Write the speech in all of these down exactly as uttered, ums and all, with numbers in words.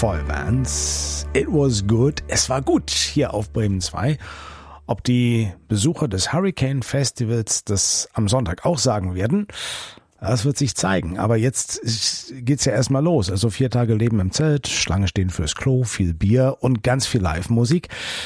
Foy Vance. It was good. Es war gut hier auf Bremen zwei. Ob die Besucher des Hurricane Festivals das am Sonntag auch sagen werden, das wird sich zeigen. Aber jetzt geht's ja erstmal los. Also vier Tage Leben im Zelt, Schlange stehen fürs Klo, viel Bier und ganz viel Live-Musik.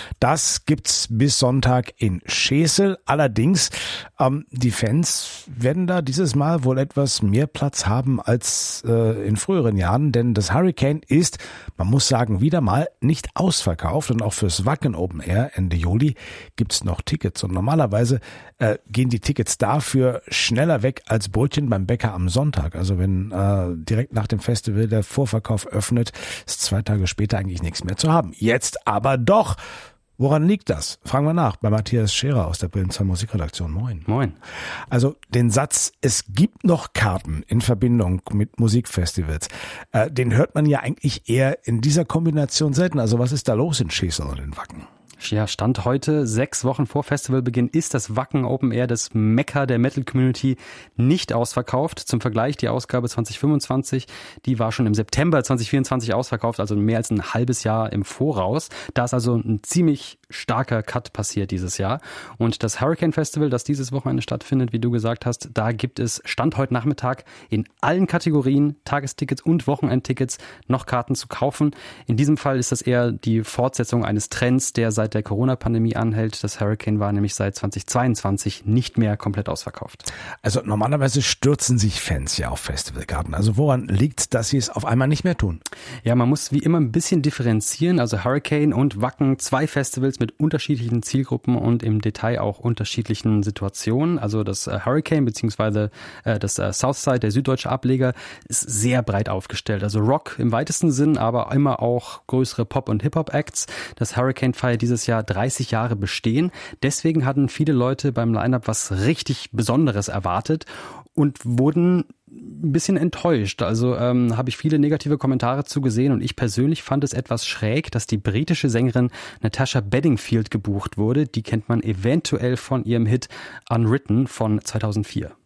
Das gibt's bis Sonntag in Schesel. Allerdings, ähm, die Fans werden da dieses Mal wohl etwas mehr Platz haben als äh, in früheren Jahren. Denn das Hurricane ist, man muss sagen, wieder mal nicht ausverkauft. Und auch fürs Wacken Open Air Ende Juli gibt's noch Tickets. Und normalerweise äh, gehen die Tickets dafür schneller weg als Brötchen beim Bäcker am Sonntag. Also wenn äh, direkt nach dem Festival der Vorverkauf öffnet, ist zwei Tage später eigentlich nichts mehr zu haben. Jetzt aber doch. Woran liegt das? Fragen wir nach bei Matthias Scherer aus der Bremen zwei Musikredaktion. Moin. Moin. Also den Satz, es gibt noch Karten in Verbindung mit Musikfestivals, äh, den hört man ja eigentlich eher in dieser Kombination selten. Also was ist da los in Schesel und in Wacken? Ja, Stand heute, sechs Wochen vor Festivalbeginn, ist das Wacken Open Air, das Mekka der Metal-Community, nicht ausverkauft. Zum Vergleich, die Ausgabe zwanzig fünfundzwanzig, die war schon im September zwanzig vierundzwanzig ausverkauft, also mehr als ein halbes Jahr im Voraus. Da ist also ein ziemlich starker Cut passiert dieses Jahr. Und das Hurricane Festival, das dieses Wochenende stattfindet, wie du gesagt hast, da gibt es Stand heute Nachmittag in allen Kategorien, Tagestickets und Wochenendtickets, noch Karten zu kaufen. In diesem Fall ist das eher die Fortsetzung eines Trends, der seit der Corona-Pandemie anhält. Das Hurricane war nämlich seit zwanzig zweiundzwanzig nicht mehr komplett ausverkauft. Also normalerweise stürzen sich Fans ja auf Festivalkarten. Also woran liegt, dass sie es auf einmal nicht mehr tun? Ja, man muss wie immer ein bisschen differenzieren. Also Hurricane und Wacken, zwei Festivals mit unterschiedlichen Zielgruppen und im Detail auch unterschiedlichen Situationen. Also das Hurricane bzw. das Southside, der süddeutsche Ableger, ist sehr breit aufgestellt. Also Rock im weitesten Sinn, aber immer auch größere Pop- und Hip-Hop-Acts. Das Hurricane feiert dieses Jahr dreißig Jahre bestehen. Deswegen hatten viele Leute beim Line-Up was richtig Besonderes erwartet und wurden ein bisschen enttäuscht. Also ähm, habe ich viele negative Kommentare zu gesehen und ich persönlich fand es etwas schräg, dass die britische Sängerin Natasha Bedingfield gebucht wurde. Die kennt man eventuell von ihrem Hit Unwritten von zweitausendvier.